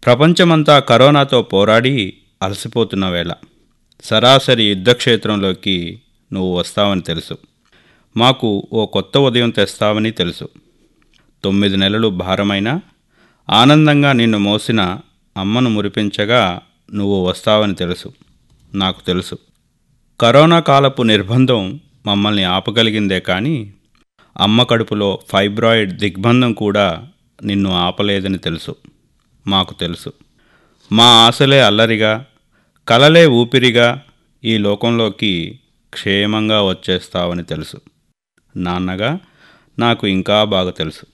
ప్రపంచమంతా కరోనాతో పోరాడి అలసిపోతున్న వేళ సరాసరి యుద్ధక్షేత్రంలోకి నువ్వు వస్తావని తెలుసు. మాకు ఓ కొత్త ఉదయం తెస్తావని తెలుసు. 9 నెలలు భారమైనా ఆనందంగా నిన్ను మోసిన అమ్మను మురిపించగా నువ్వు వస్తావని తెలుసు. నాకు తెలుసు. కరోనా కాలపు నిర్బంధం మమ్మల్ని ఆపగలిగిందే కానీ అమ్మ కడుపులో ఫైబ్రాయిడ్ దిగ్బంధం కూడా నిన్ను ఆపలేదని తెలుసు. మాకు తెలుసు. మా ఆశలే అల్లరిగా, కలలే ఊపిరిగా ఈ లోకంలోకి క్షేమంగా వచ్చేస్తావని తెలుసు. నాన్నగా నాకు ఇంకా బాగా తెలుసు.